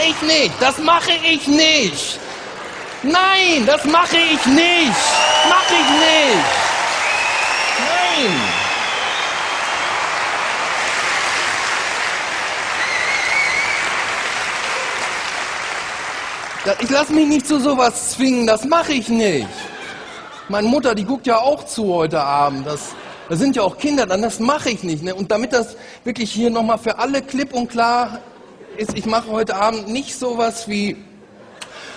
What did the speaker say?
ich nicht. Das mache ich nicht. Nein, das mache ich nicht. Mache ich nicht. Nein. Ich lasse mich nicht zu sowas zwingen, das mache ich nicht. Meine Mutter, die guckt ja auch zu heute Abend. Da sind ja auch Kinder, das mache ich nicht. Ne? Und damit das wirklich hier nochmal für alle klipp und klar ist, ich mache heute Abend nicht sowas wie